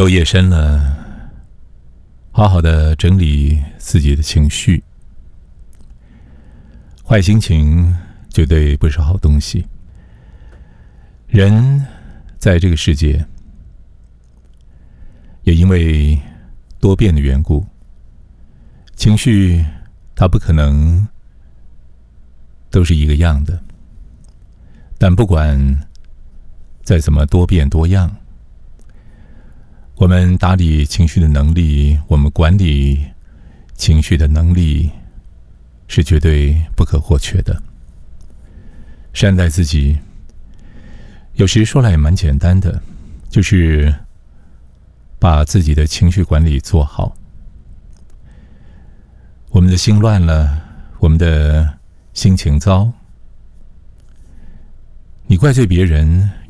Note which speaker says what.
Speaker 1: 都夜深了，好好的整理自己的情绪。坏心情绝对不是好东西。人在这个世界，也因为多变的缘故，情绪它不可能都是一个样的。但不管再怎么多变多样，我们打理情绪的能力，我们管理情绪的能力，是绝对不可或缺的。善待自己，有时说来也蛮简单的，就是把自己的情绪管理做好。我们的心乱了，我们的心情糟，你怪罪别人